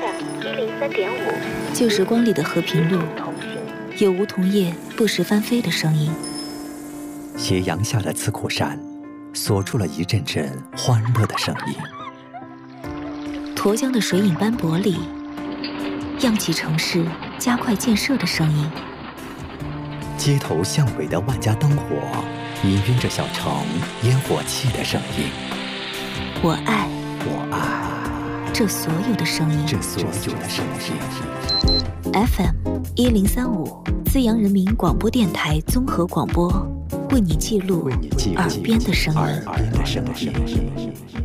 FM103.5，旧时光里的和平路，有梧桐叶不时翻飞的声音。 斜阳下的刺库山，锁住了一阵阵欢乐的声音。 沱江的水影斑驳里，漾起城市加快建设的声音。 街头巷尾的万家灯火，氤氲着小城烟火气的声音。 我爱这所有的声音。FM103.5，资阳人民广播电台综合广播，为你记录耳边的声音。